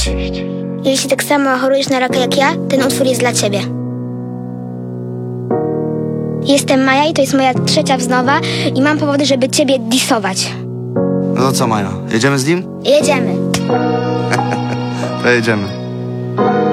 Jeśli tak samo chorujesz na raka jak ja, ten utwór jest dla ciebie. Jestem Maja i to jest moja 3. wznowa i mam powody, żeby ciebie disować. No to co, Maja? Jedziemy z nim? Jedziemy. To jedziemy.